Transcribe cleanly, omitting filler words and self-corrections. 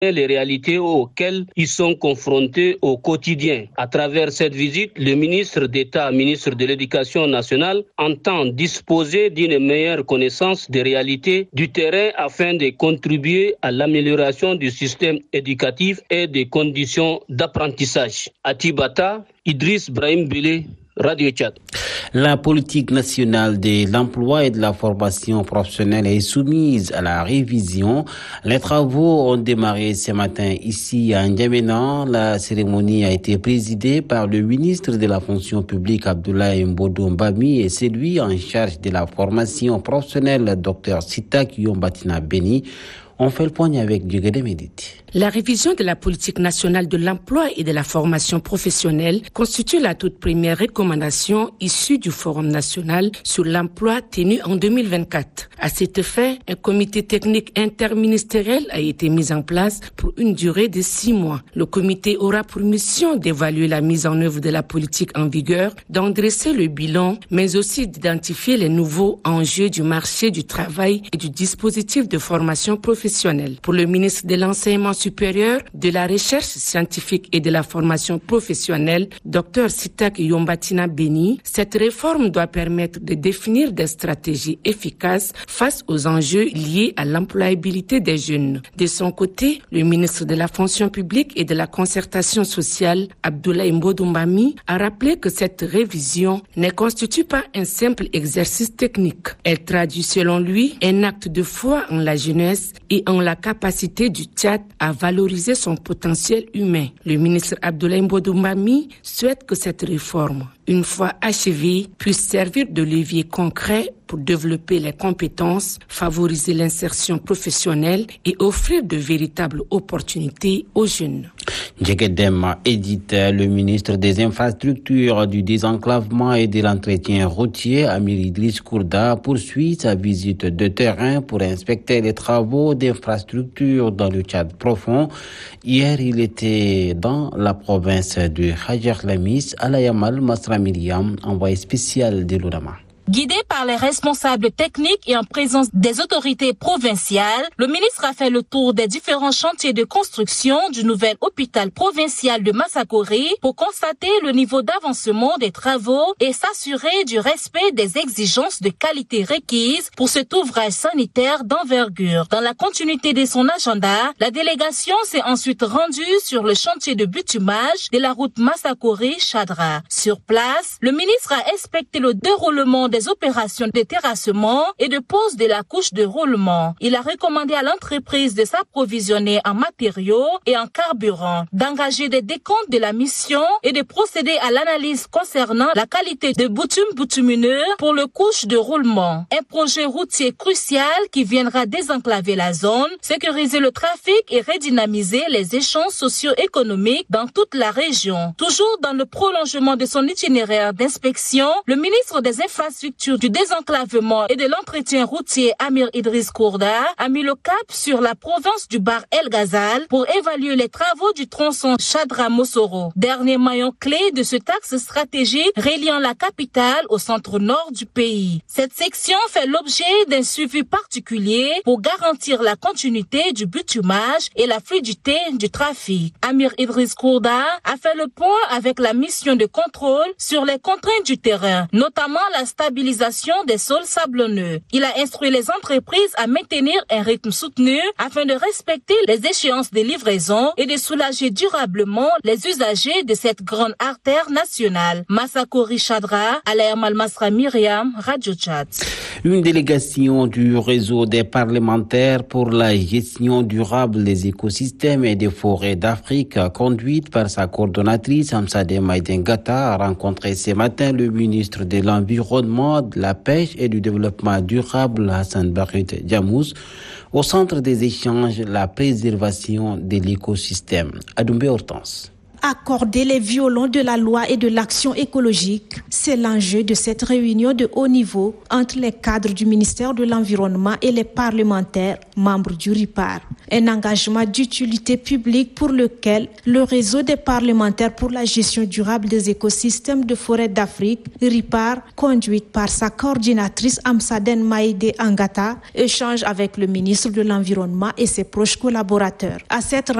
les réalités auxquelles ils sont confrontés au quotidien. À travers cette visite, le ministre d'État, ministre de l'Éducation nationale, entend disposer d'une meilleure connaissance des réalités du terrain afin de contribuer à l'amélioration du système éducatif et des conditions d'apprentissage. À Tibata, Idriss Brahim Bélé, Radio Tchad. La politique nationale de l'emploi et de la formation professionnelle est soumise à la révision. Les travaux ont démarré ce matin ici à N'Djamena. La cérémonie a été présidée par le ministre de la fonction publique Abdoulaye Mbodo Mbami et celui en charge de la formation professionnelle Dr Sitak Yombatina Beni. On fait le point avec Djugede Mediti. La révision de la politique nationale de l'emploi et de la formation professionnelle constitue la toute première recommandation issue du Forum national sur l'emploi tenu en 2024. À cet effet, un comité technique interministériel a été mis en place pour une durée de 6 mois. Le comité aura pour mission d'évaluer la mise en œuvre de la politique en vigueur, d'en dresser le bilan, mais aussi d'identifier les nouveaux enjeux du marché du travail et du dispositif de formation professionnelle. Pour le ministre de l'Enseignement supérieur, de la recherche scientifique et de la formation professionnelle, Dr Sitak Yombatina Beni, cette réforme doit permettre de définir des stratégies efficaces face aux enjeux liés à l'employabilité des jeunes. De son côté, le ministre de la fonction publique et de la concertation sociale, Abdoulaye Mbodo Mbami, a rappelé que cette révision ne constitue pas un simple exercice technique. Elle traduit selon lui un acte de foi en la jeunesse et en la capacité du Tchad à valoriser son potentiel humain. Le ministre Abdoulaye Mbodo Mbami souhaite que cette réforme, une fois achevée, puisse servir de levier concret pour développer les compétences, favoriser l'insertion professionnelle et offrir de véritables opportunités aux jeunes. Djekedem Edith, le ministre des Infrastructures, du désenclavement et de l'entretien routier, Amir Idriss Kourda, poursuit sa visite de terrain pour inspecter les travaux d'infrastructures dans le Tchad profond. Hier, il était dans la province de Hajar Lamis, à la Yamal Masra Myriam, envoyé spécial de l'Oudama. Guidé par les responsables techniques et en présence des autorités provinciales, le ministre a fait le tour des différents chantiers de construction du nouvel hôpital provincial de Massakori pour constater le niveau d'avancement des travaux et s'assurer du respect des exigences de qualité requises pour cet ouvrage sanitaire d'envergure. Dans la continuité de son agenda, la délégation s'est ensuite rendue sur le chantier de bitumage de la route Massakori-Chadra. Sur place, le ministre a inspecté le déroulement des opérations de terrassement et de pose de la couche de roulement. Il a recommandé à l'entreprise de s'approvisionner en matériaux et en carburant, d'engager des décomptes de la mission et de procéder à l'analyse concernant la qualité de bitumineux pour le couche de roulement. Un projet routier crucial qui viendra désenclaver la zone, sécuriser le trafic et redynamiser les échanges socio-économiques dans toute la région. Toujours dans le prolongement de son itinéraire d'inspection, le ministre des Infrastructures, du désenclavement et de l'entretien routier Amir Idriss Kourda a mis le cap sur la province du Bahr El Ghazal pour évaluer les travaux du tronçon Chadra-Mossoro, dernier maillon clé de ce axe stratégique reliant la capitale au centre-nord du pays. Cette section fait l'objet d'un suivi particulier pour garantir la continuité du bitumage et la fluidité du trafic. Amir Idriss Kourda a fait le point avec la mission de contrôle sur les contraintes du terrain, notamment la stabilisation des sols sablonneux. Il a instruit les entreprises à maintenir un rythme soutenu afin de respecter les échéances de livraison et de soulager durablement les usagers de cette grande artère nationale. Massakori Chadra, Alayamal Masra Myriam, Radio Tchad. Une délégation du réseau des parlementaires pour la gestion durable des écosystèmes et des forêts d'Afrique, conduite par sa coordonnatrice Amsadeh Maïdengata, a rencontré ce matin le ministre de l'Environnement, de la Pêche et du Développement durable, Hassan Barut Djamous, au centre des échanges, la préservation de l'écosystème. Adoumbe Hortense. accorder les violons de la loi et de l'action écologique. C'est l'enjeu de cette réunion de haut niveau entre les cadres du ministère de l'Environnement et les parlementaires membres du RIPAR. Un engagement d'utilité publique pour lequel le réseau des parlementaires pour la gestion durable des écosystèmes de forêt d'Afrique, RIPAR, conduite par sa coordinatrice Amsaden Maïdé Angata, échange avec le ministre de l'Environnement et ses proches collaborateurs. À cette